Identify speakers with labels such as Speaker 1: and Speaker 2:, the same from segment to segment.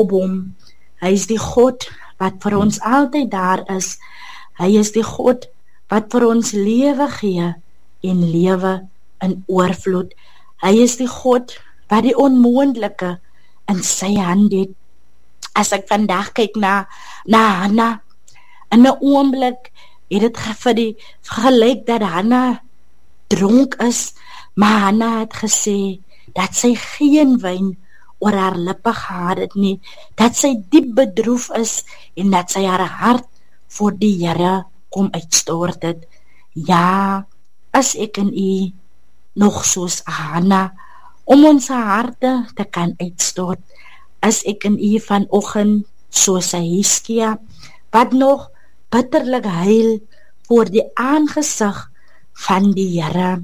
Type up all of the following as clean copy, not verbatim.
Speaker 1: op hom. Hy is die God wat vir ons altyd daar is. Hy is die God wat vir ons lewe gee en lewe in oorvloed. Hy is die God wat die onmoontlike in sy hand het. As ek vandag kyk na Hanna, in 'n oomblik het dit gelyk dat Hanna dronk is, maar Hanna het gesê dat sy geen wyn oor haar lippe gehad het nie, dat sy diep bedroef is en dat sy haar hart voor die Here kom uitstort het. Ja, as ek en u nog soos Hanna om ons harte te kan uitstort, as ek en u vanoggend soos Hiskia, wat nog bitterlik huil voor die aangesig van die Here.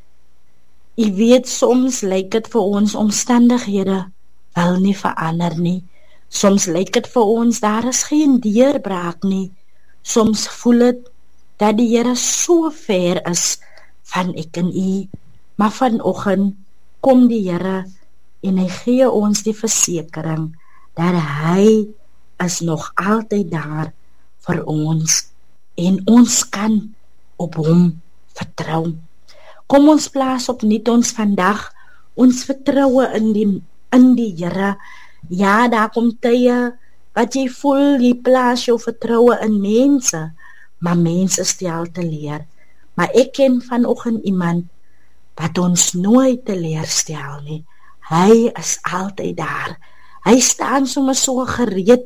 Speaker 1: U weet, soms lyk dit vir ons omstandighede wil nie verander nie. Soms lyk dit vir ons daar is geen deurbraak nie. Soms voel dit dat die Here so ver is van ek en u. Maar vanoggend kom die Here en hy gee ons die versekering dat hy is nog altyd daar vir ons en ons kan op hom vertrou. Kom ons plaas opnuut ons vandag ons vertroue in die Here. Ja, daar kom tye wat jy voel, jy plaas jou vertroue in mense, maar mense stel teleur. Maar ek ken vanoggend iemand wat ons nooit teleurstel nie. Hy is altyd daar. Hy staan soms so gereed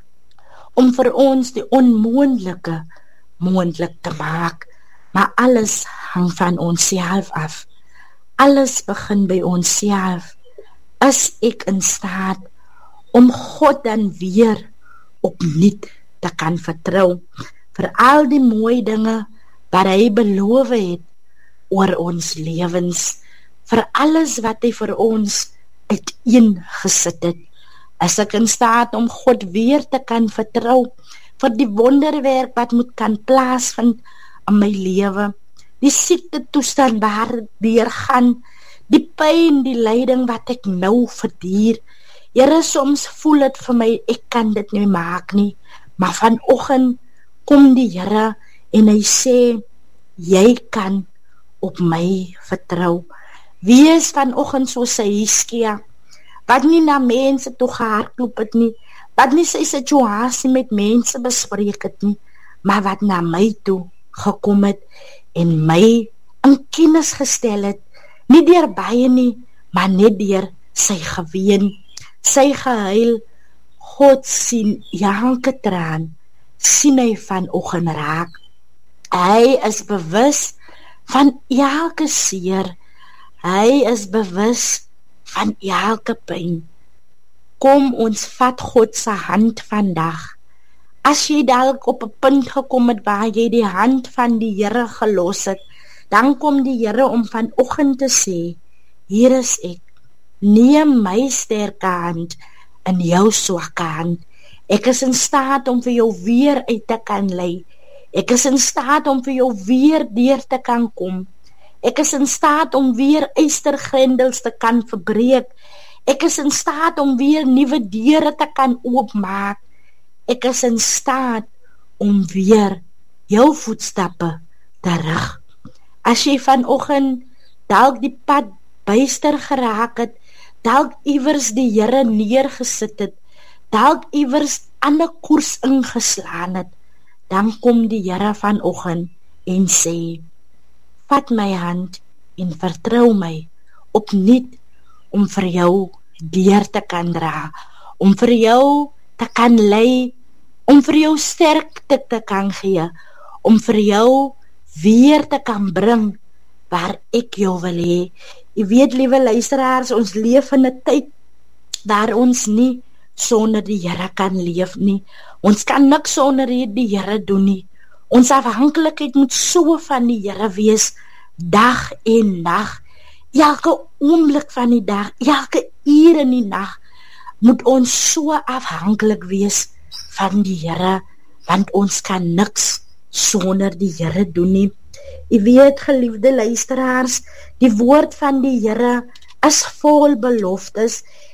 Speaker 1: om vir ons die onmoontlike moontlik te maak. Maar alles hang van ons self af. Alles begin by ons self. Is ek in staat om God dan weer opnuut te kan vertrou vir al die mooi dinge wat hy beloof het oor ons lewens, vir alles wat hy vir ons uiteengesit het. Is ek in staat om God weer te kan vertrou vir die wonderwerk wat moet kan plaasvind in my lewe, die siekte toestand waar het deurgaan, die pyn, die lyding wat ek nou verduur. Here, soms voel dit vir my, ek kan dit nie maak nie, maar vanoggend kom die Here en hy sê, jy kan op my vertrou. Wees vanoggend soos Hiskia, wat nie na mense toe gehardloop het nie, wat nie sy situasie met mense bespreek het nie, maar wat na my toe gekom het en my in kennis gestel het, nie deur baie nie, maar net deur sy geween, sy gehuil. God sien elke traan, sien hy vanoggend raak. Hy is bewus van elke seer, hy is bewus van elke pyn. Kom ons vat God se hand vandag. As jy dalk op 'n punt gekom het waar jy die hand van die Here gelos het, dan kom die Here om vanoggend te sê, hier is ek, neem my sterke hand in jou swakke hand. Ek is in staat om vir jou weer uit te kan lei. Ek is in staat om vir jou weer deur te kan kom. Ek is in staat om weer eystergrendels te kan verbreek. Ek is in staat om weer nuwe deure te kan oopmaak. Ek is in staat om weer jou voetstappe te rig. As jy vanoggend dalk die pad byster geraak het, dalk iewers die Here neergesit het, dalk iewers ander koers ingeslaan het, dan kom die Here vanoggend en sê, vat my hand en vertrou my opnuut om vir jou deur te kan dra, om vir jou te kan lei, om vir jou sterkte te kan gee, om vir jou weer te kan bring waar ek jou wil hê. Jy weet, liewe luisteraars, ons leef in 'n tyd waar ons nie sonder die Here kan leef nie. Ons kan niks sonder die Here doen nie. Ons afhanklikheid moet so van die Here wees, dag en nag. Elke oomblik van die dag, elke uur in die nag, moet ons so afhanklik wees van die Here, want ons kan niks sonder die Here doen nie. Jy weet, geliefde luisteraars, die woord van die Here is vol beloftes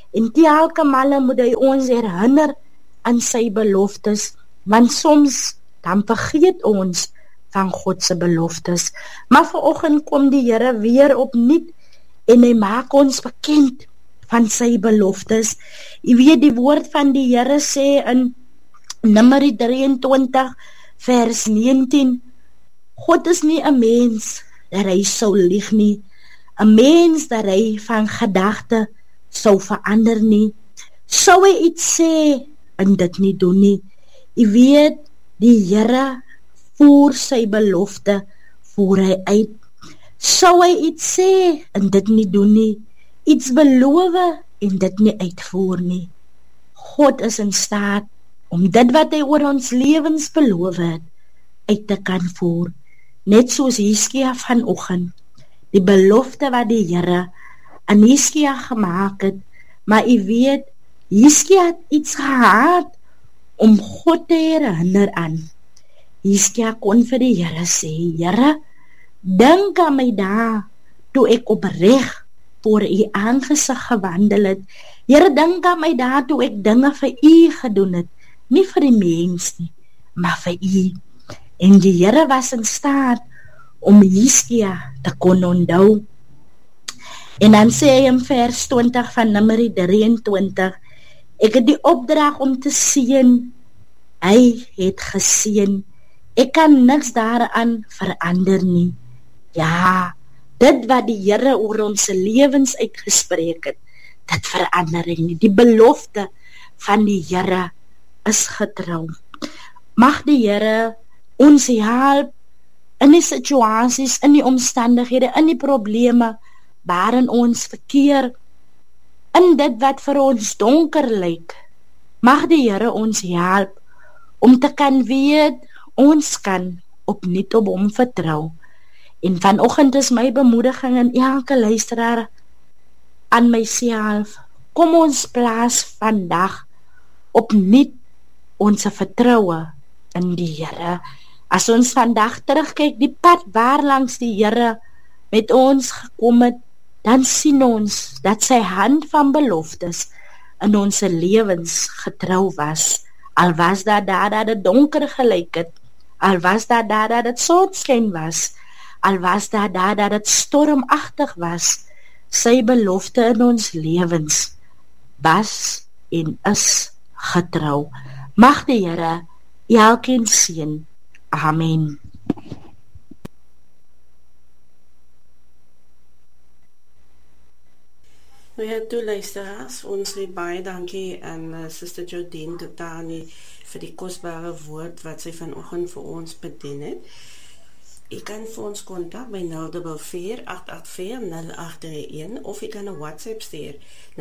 Speaker 1: En elke male moet hy ons herinner aan sy beloftes, want soms dan vergeet ons van God se beloftes. Maar vanoggend kom die Here weer opnuut en hy maak ons bekend van sy beloftes. Jy weet die woord van die Here sê in Numeri 23 vers 19, God is nie 'n mens dat hy sou lieg nie, 'n mens dat hy van gedagte sou verander nie. Sou hy iets sê en dit nie doen nie. Jy weet, die Here voer sy belofte voer hy uit. Sou hy iets sê en dit nie doen nie, iets beloof en dit nie uitvoer nie. God is in staat om dit wat hy oor ons lewens beloof het, uit te kan voer. Net soos Hiskia vanoggend, die belofte wat die Here aan Hiskia gemaak het, maar jy weet, Hiskia het iets gehad om God te herinner aan. Hiskia kon vir die Here sê, Here, dink aan my dae, toe ek opreg voor u aangesig gewandel het. Here, dink aan my dae, toe ek dinge vir u gedoen het, nie vir die mens nie, maar vir u. En die Here was in staat om Hiskia te kon onthou. En dan sê hy in vers 20 van Numeri 23, ek het die opdrag om te seën, hy het geseën, ek kan niks daaraan verander nie. Ja, dit wat die Here oor ons lewens uitgespreek het, dit verander nie. Die belofte van die Here is getrou. Mag die Here ons help in die situasies, in die omstandighede, in die probleme waarin ons verkeer, in dit wat vir ons donker lyk. Mag die Here ons help om te kan weet, ons kan opnuut op hom vertrou. En vanoggend is my bemoediging en elke luisteraar aan myself, kom ons plaas vandag opnuut ons vertroue in die Here. As ons vandag terugkyk, die pad waar langs die Here met ons gekom het, dan sien ons dat sy hand van beloftes in ons lewens getrou was. Al was daar dat het donker gelyk het, al was daar dat het sonskyn was, al was daar dat het stormagtig was, sy belofte in ons lewens was en is getrou. Mag die Here elkeen seën. Amen.
Speaker 2: Nou ja, toe luisteraars, ons sê baie dankie aan Sister Jodine Dotani vir die kosbare woord wat sy vanoggend vir ons bedien het. U kan vir ons kontak by 044-884-0831 of u kan 'n WhatsApp stuur na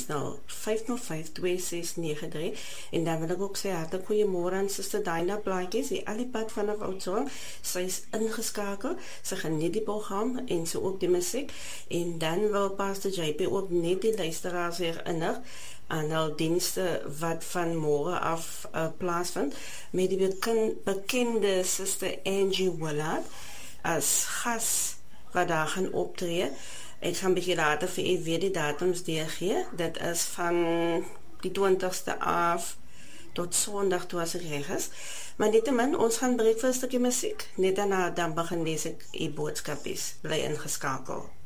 Speaker 2: 060-505-2693 en dan wil ek ook sê hartlik goeiemôre aan Suster Dinah Plaatjes, die alipad vanaf Oudtshoorn. Sy is ingeskakel, sy geniet die program en sy ook die musiek en dan wil Pastor JP ook net die luisteraars herinner aan al dienste wat van môre af plaasvind met die bekende Sister Angie Willard as gas wat daar gaan optree. Ek gaan 'n bietjie later vir u weer die datums deurgee. Dit is van die 20ste af tot Sondag toe as ek reg is. Maar nietemin, ons gaan breek vir 'n stukkie musiek. Net daarna dan begin lees ek u boodskapies. Bly ingeskakel.